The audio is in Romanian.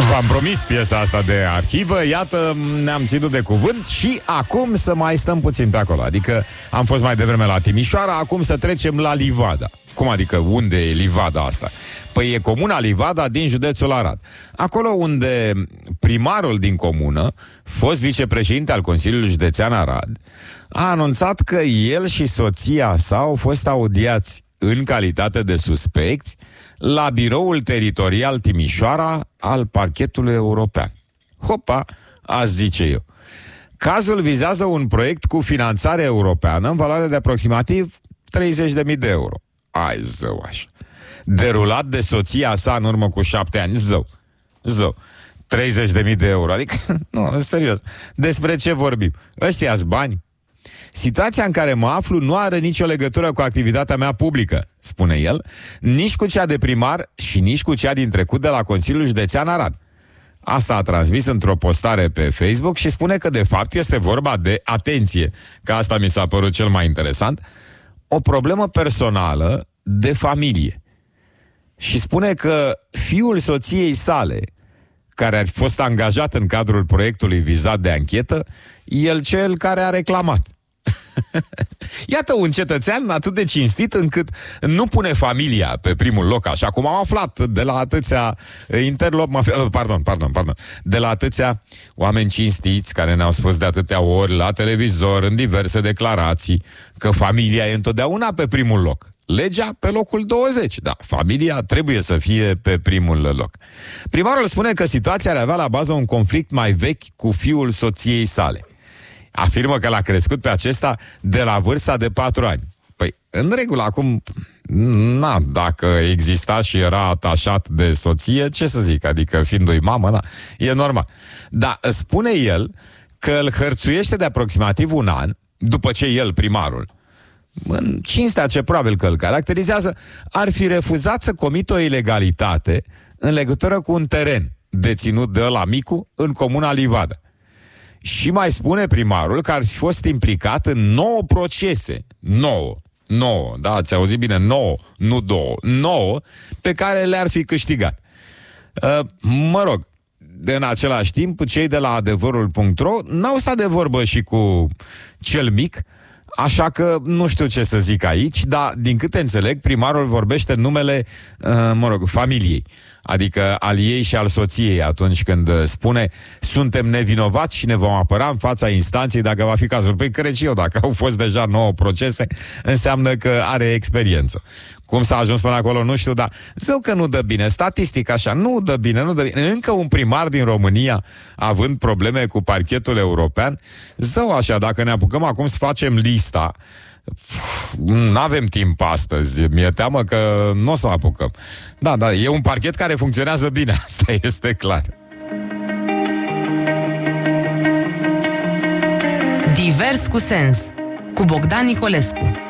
V-am promis piesa asta de arhivă. Iată, ne-am ținut de cuvânt. Și acum să mai stăm puțin pe acolo. Adică am fost mai devreme la Timișoara, acum să trecem la Livada. Cum adică? Unde e Livada asta? Păi e comuna Livada din județul Arad. Acolo unde primarul din comună, fost vicepreședinte al Consiliului Județean Arad, a anunțat că el și soția sa au fost audiați în calitate de suspecți la biroul teritorial Timișoara al parchetului european. Hopa, aș zice eu. Cazul vizează un proiect cu finanțare europeană în valoare de aproximativ 30.000 de euro. Ai zău așa. Derulat de soția sa în urmă cu 7 ani. Zău. 30.000 de euro. Adică, nu, serios. Despre ce vorbim? Ăștia-s bani? Situația în care mă aflu nu are nicio legătură cu activitatea mea publică, spune el, nici cu cea de primar și nici cu cea din trecut de la Consiliul Județean Arad. Asta a transmis într-o postare pe Facebook și spune că de fapt este vorba de, atenție, că asta mi s-a părut cel mai interesant, o problemă personală de familie. Și spune că fiul soției sale, care ar fi fost angajat în cadrul proiectului vizat de anchetă, el cel care a reclamat. Iată un cetățean atât de cinstit încât nu pune familia pe primul loc, așa cum am aflat de la atâția de la atâția oameni cinstiți care ne-au spus de atâtea ori la televizor, în diverse declarații, că familia e întotdeauna pe primul loc. Legea pe locul 20, da, familia trebuie să fie pe primul loc. Primarul spune că situația ar avea la bază un conflict mai vechi cu fiul soției sale. Afirmă că l-a crescut pe acesta de la vârsta de 4 ani. Păi, în regulă, acum, dacă exista și era atașat de soție, ce să zic, adică fiindu-i mamă, e normal. Dar spune el că îl hărțuiește de aproximativ un an, după ce el, primarul, în cinstea ce probabil că îl caracterizează, ar fi refuzat să comită o ilegalitate în legătură cu un teren deținut de ăla micu în comuna Livada. Și mai spune primarul că ar fi fost implicat în 9 procese. 9, da, ați auzit bine, 9, nu 2, 9, pe care le-ar fi câștigat. Mă rog, în același timp, cei de la adevărul.ro n-au stat de vorbă și cu cel mic, așa că nu știu ce să zic aici, dar din câte înțeleg, primarul vorbește în numele, familiei, adică al ei și al soției, atunci când spune suntem nevinovați și ne vom apăra în fața instanței dacă va fi cazul. Păi cred și eu, dacă au fost deja 9 procese, înseamnă că are experiență. Cum s-a ajuns până acolo, nu știu, dar zău că nu dă bine. Statistic așa, nu dă bine. Încă un primar din România având probleme cu parchetul european, zău așa, dacă ne apucăm acum să facem lista, n-avem timp astăzi. Mi-e teamă că nu o să apucăm. Da, e un parchet care funcționează bine, asta este clar. Divers cu sens, cu Bogdan Nicolescu.